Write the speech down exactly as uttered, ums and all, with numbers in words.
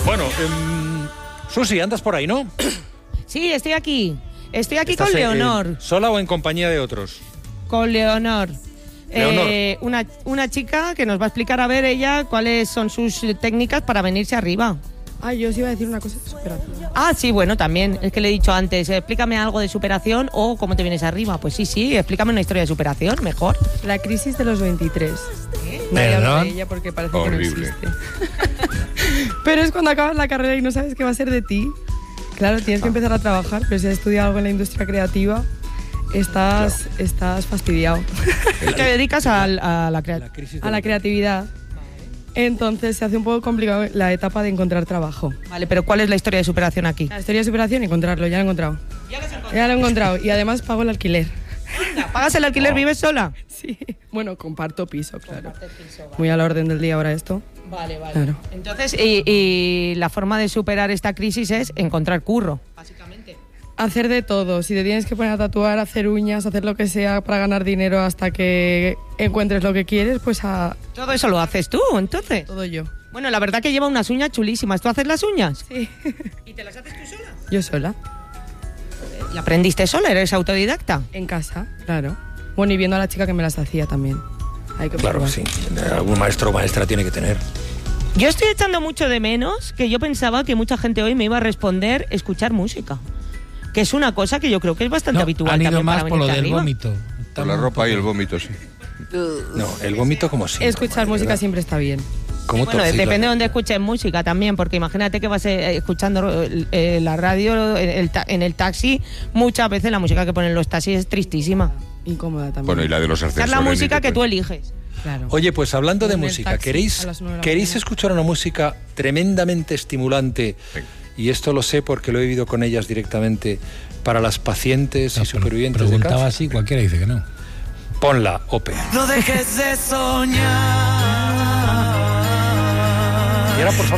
Bueno, eh, Susi, andas por ahí, ¿no? Sí, estoy aquí. Estoy aquí ¿Estás con eh, Leonor. ¿Sola o en compañía de otros? Con Leonor. Leonor. Eh, una, una chica que nos va a explicar a ver ella cuáles son sus técnicas para venirse arriba. Ah, yo os iba a decir una cosa de superación. Ah, sí, bueno, también. Es que le he dicho antes, explícame algo de superación o cómo te vienes arriba. Pues sí, sí, explícame una historia de superación, mejor. La crisis de los veintitrés. No voy a hablar de ella porque parece Horrible. que no existe. Pero es cuando acabas la carrera y no sabes qué va a ser de ti. Claro, tienes que empezar a trabajar, pero si has estudiado algo en la industria creativa, estás, claro. estás fastidiado. Te dedicas a, a, la, crea- La crisis a la creatividad. Entonces se hace un poco complicado la etapa de encontrar trabajo. Vale, pero ¿cuál es la historia de superación aquí? La historia de superación, encontrarlo, ya lo he encontrado. Ya lo has encontrado. Ya lo he encontrado y además pago el alquiler. ¿Pagas el alquiler? Oh. ¿Vives sola? Sí, bueno, comparto piso, claro. Piso, vale. Muy a la orden del día ahora esto. Vale, vale. Claro. Entonces, y, y la forma de superar esta crisis es encontrar curro, básicamente. Hacer de todo. Si te tienes que poner a tatuar, hacer uñas, hacer lo que sea para ganar dinero hasta que encuentres lo que quieres, pues a... Todo eso lo haces tú, entonces. Todo yo. Bueno, la verdad que lleva unas uñas chulísimas. ¿Tú haces las uñas? Sí. ¿Y te las haces tú sola? Yo sola. ¿Y aprendiste sola? ¿Eres autodidacta? En casa, claro. Bueno, y viendo a la chica que me las hacía también. Hay que Claro, probar. sí. Algún maestro o maestra tiene que tener. Yo estoy echando mucho de menos que yo pensaba que mucha gente hoy me iba a responder escuchar música. Que es una cosa que yo creo que es bastante No, habitual han ido también más para por lo venirte del arriba. vómito. Por la ropa y el vómito, sí. No, el vómito como siempre. Escuchar música ¿verdad? siempre está bien. Como Bueno, torcida. depende de dónde escuches música también, porque imagínate que vas eh, escuchando eh, la radio el, el ta- en el taxi, muchas veces la música que ponen los taxis es tristísima. Incómoda también. Bueno, y la de los Esa ascensores. es la música ni te que tú cuento. eliges. Claro. Oye, pues hablando de En el música, taxi ¿queréis, a las nueve de la ¿queréis mañana. escuchar una música tremendamente estimulante? Venga. Y esto lo sé porque lo he vivido con ellas directamente para las pacientes y No, supervivientes de preguntaba cáncer. así, cualquiera dice que no. Ponla, Ope. No dejes de soñar. Y ahora, por favor,